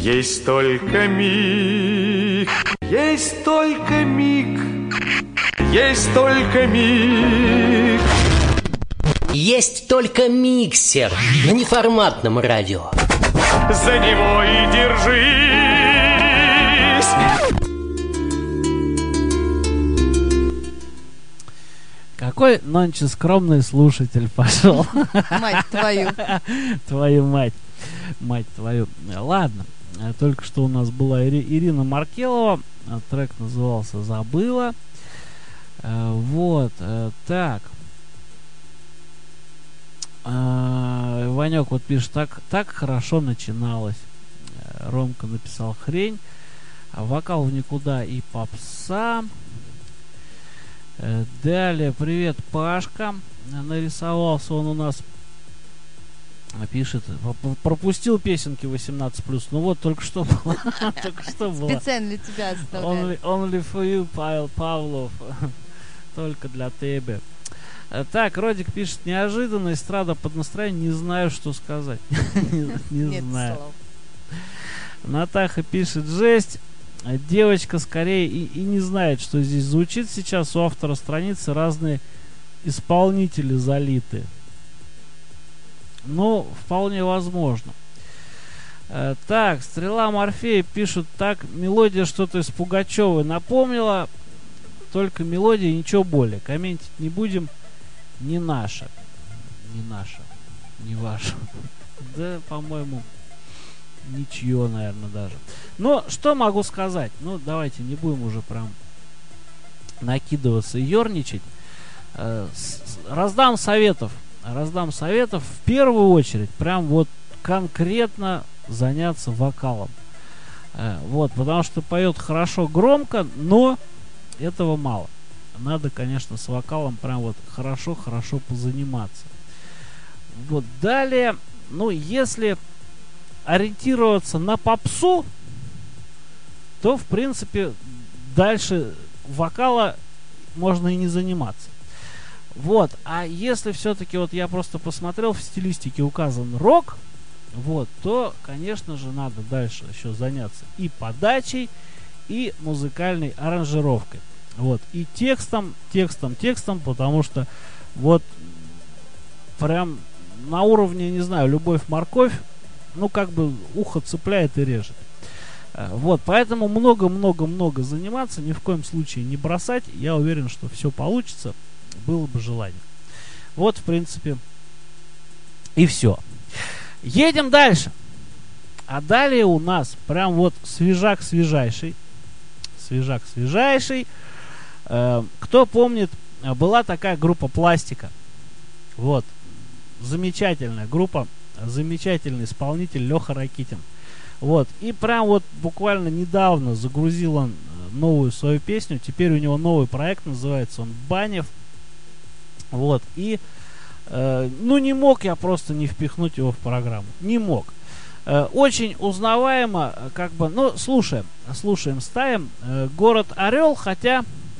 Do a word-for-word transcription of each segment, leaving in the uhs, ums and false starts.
Есть только миг, есть только миг, есть только миг. Есть только миксер на неформатном радио. За него и держись. Какой нонче скромный слушатель пошел. Мать твою. Твою мать. Мать твою. Ладно. Только что у нас была Ири- Ирина Маркелова. Трек назывался «Забыла». Вот. Так. Ванек вот пишет, так, так хорошо начиналось. Ромка написал хрень. Вокал в никуда и попса. Далее, привет, Пашка. Нарисовался он у нас. Пишет, пропустил песенки восемнадцать плюс. Ну вот, только что было. Только что было. Специально для тебя оставляли. Only, only for you, Павел Павлов. Только для тебя. Так, Родик пишет, неожиданно, эстрада под настроение, не знаю, что сказать. Не знаю. Натаха пишет, жесть. Девочка скорее и, и не знает, что здесь звучит сейчас. У автора страницы разные исполнители залиты. Ну, вполне возможно. э, Так, Стрела Морфея пишут, так, мелодия что-то из Пугачевой напомнила. Только мелодия, ничего более. Комментить не будем. Не наша. Не наша. Не ваша. Да, по-моему, ничье, наверное, даже. Но что могу сказать? Ну, давайте не будем уже прям накидываться и ерничать. Э, с, раздам советов. Раздам советов в первую очередь. Прям вот конкретно заняться вокалом. Э, вот, потому что поет хорошо, громко, но этого мало. Надо, конечно, с вокалом прям вот хорошо-хорошо позаниматься. Вот, далее, ну, если ориентироваться на попсу, то, в принципе, дальше вокала можно и не заниматься. Вот, а если все-таки, вот я просто посмотрел, в стилистике указан рок, вот, то, конечно же, надо дальше еще заняться и подачей, и музыкальной аранжировкой. Вот, и текстом, текстом, текстом, потому что вот прям на уровне, не знаю, любовь-морковь, ну, как бы ухо цепляет и режет. Вот, поэтому много-много-много заниматься, ни в коем случае не бросать. Я уверен, что все получится, было бы желание. Вот, в принципе, и все. Едем дальше. А далее у нас прям вот свежак-свежайший. Свежак-свежайший. Э, кто помнит, была такая группа «Пластика». Вот. Замечательная группа. Замечательный исполнитель Леха Ракитин. Вот. И прям вот буквально недавно загрузил он новую свою песню. Теперь у него новый проект, называется он «Банев». Вот. И э, ну не мог я просто не впихнуть его в программу. Не мог. Э, очень узнаваемо, как бы, ну, слушаем. Слушаем, ставим. Э, город Орел, хотя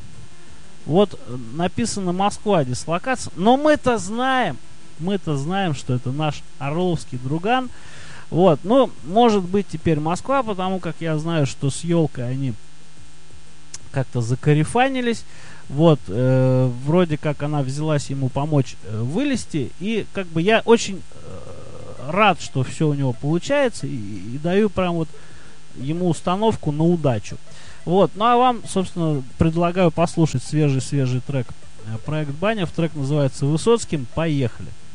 вот написано Москва, дислокация. Но мы-то знаем, мы-то знаем, что это наш орловский друган. Вот, ну, может быть теперь Москва, потому как я знаю, что с елкой они как-то закарифанились. Вот, э, вроде как она взялась ему помочь э, вылезти. И как бы я очень э, рад, что все у него получается. И, и даю прям вот ему установку на удачу. Вот, ну а вам, собственно, предлагаю послушать свежий-свежий трек. Проект Банев. Трек называется «Высоцким». Поехали.